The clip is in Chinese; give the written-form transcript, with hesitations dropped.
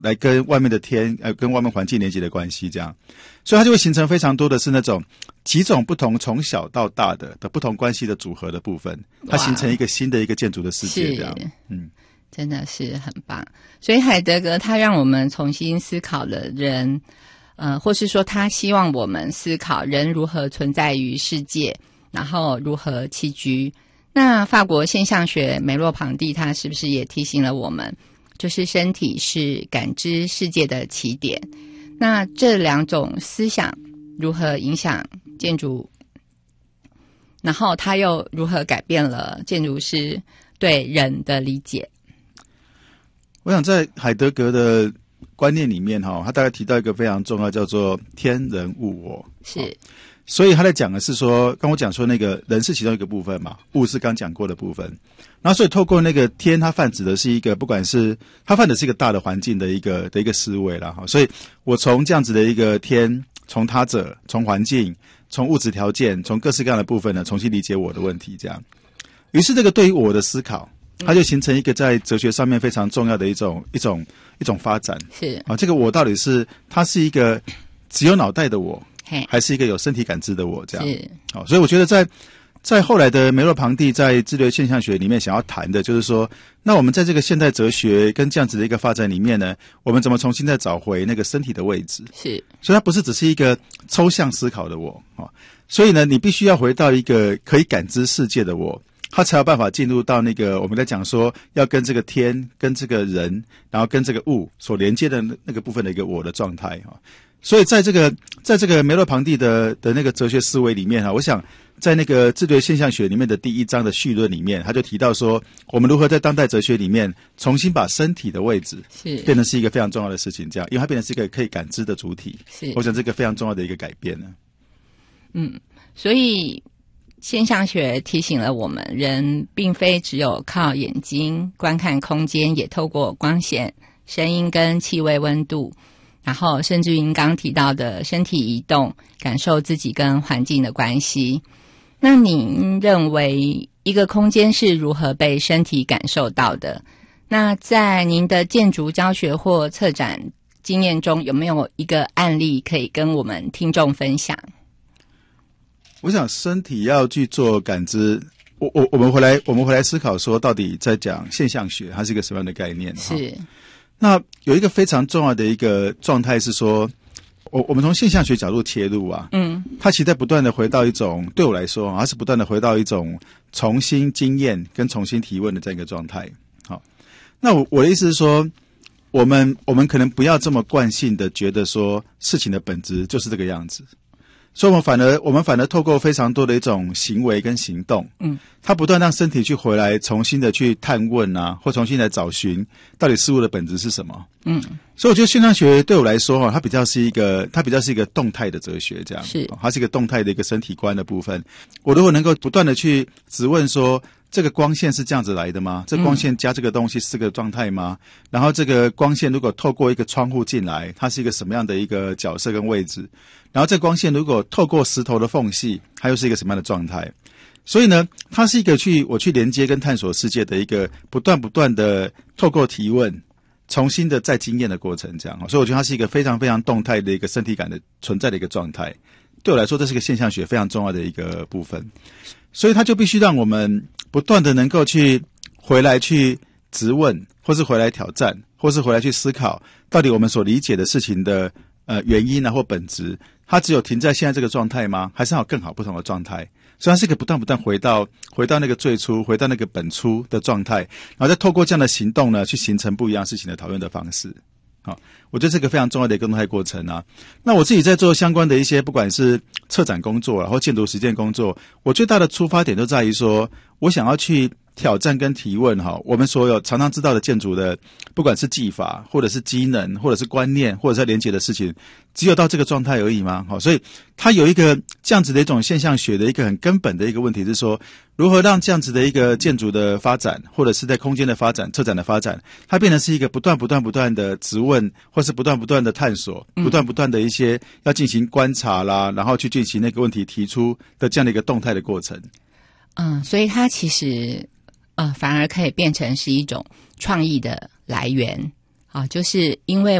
来跟外面的天跟外面环境连接的关系这样。所以它就会形成非常多的是那种几种不同从小到大的不同关系的组合的部分，它形成一个新的一个建筑的世界这样。 真的是很棒。所以海德格他让我们重新思考了人，或是说他希望我们思考人如何存在于世界，然后如何栖居。那法国现象学梅洛庞蒂他是不是也提醒了我们，就是身体是感知世界的起点？那这两种思想如何影响建筑，然后他又如何改变了建筑师对人的理解？ 我想在海德格的观念里面他大概提到一个非常重要，叫做天人物我。 是， 所以他在讲的是说，刚我讲说那个人是其中一个部分嘛，物是刚讲过的部分。然后所以透过那个天，它泛指的是一个，不管是它泛的是一个大的环境的一个思维啦。所以我从这样子的一个天，从他者，从环境，从物质条件，从各式各样的部分呢，重新理解我的问题这样。于是这个对于我的思考，它就形成一个在哲学上面非常重要的一种发展。 是这个我到底是它是一个只有脑袋的我，还是一个有身体感知的我这样。 是所以我觉得在后来的梅洛庞蒂在智略现象学里面想要谈的就是说，那我们在这个现代哲学跟这样子的一个发展里面呢，我们怎么重新再找回那个身体的位置？ 是， 所以它不是只是一个抽象思考的我所以呢，你必须要回到一个可以感知世界的我，他才有办法进入到那个我们在讲说要跟这个天、跟这个人，然后跟这个物所连接的那个部分的一个我的状态所以在这个梅洛庞蒂的那个哲学思维里面我想在那个智对现象学里面的第一章的序论里面，他就提到说，我们如何在当代哲学里面重新把身体的位置变成是一个非常重要的事情，这样，因为它变成是一个可以感知的主体。是，我想这个非常重要的一个改变呢。 所以现象学提醒了我们，人并非只有靠眼睛观看空间，也透过光线、声音跟气味、温度，然后甚至于您刚提到的身体移动，感受自己跟环境的关系。那您认为一个空间是如何被身体感受到的？那在您的建筑教学或策展经验中，有没有一个案例可以跟我们听众分享？ 我想身体要去做感知，我们回来思考说，到底在讲现象学它是一个什么样的概念？ 是。 那有一个非常重要的一个状态是说，我们从现象学角度切入它其实在不断的回到一种，对我来说它是不断的回到一种重新经验跟重新提问的这样一个状态。好，那我的意思是说，我们可能不要这么惯性的觉得说事情的本质就是这个样子。所以我们反而透过非常多的一种行为跟行动，它不断让身体去回来重新的去探问或重新来找寻到底事物的本质是什么。所以我觉得现象学对我来说它比较是一个动态的哲学这样。是，它是一个动态的一个身体观的部分。我如果能够不断的去质问说，这个光线是这样子来的吗？这光线加这个东西是这个状态吗？然后这个光线如果透过一个窗户进来，它是一个什么样的一个角色跟位置？然后这光线如果透过石头的缝隙，它又是一个什么样的状态？所以呢，它是一个我去连接跟探索世界的一个不断的透过提问，重新的再经验的过程这样。所以我觉得它是一个非常非常动态的一个身体感的存在的一个状态。对我来说，这是个现象学非常重要的一个部分。所以它就必须让我们不断的能够去回来去质问，或是回来挑战，或是回来去思考，到底我们所理解的事情的原因或本质，它只有停在现在这个状态吗？还是还有更好不同的状态？所以它是一个不断回到那个最初，回到那个本初的状态，然后再透过这样的行动呢，去形成不一样事情的讨论的方式。好，我觉得这个非常重要的一个动态过程那我自己在做相关的一些不管是策展工作或建筑实践工作，我最大的出发点都在于说，我想要去挑战跟提问我们所有常常知道的建筑的，不管是技法或者是机能或者是观念或者是连结的事情，只有到这个状态而已吗？所以它有一个这样子的一种现象学的一个很根本的一个问题是说，如何让这样子的一个建筑的发展，或者是在空间的发展、策展的发展，它变成是一个不断的质问，或是不断的探索，不断的一些要进行观察啦，然后去进行那个问题提出的这样的一个动态的过程。 所以它其实反而可以变成是一种创意的来源啊，就是因为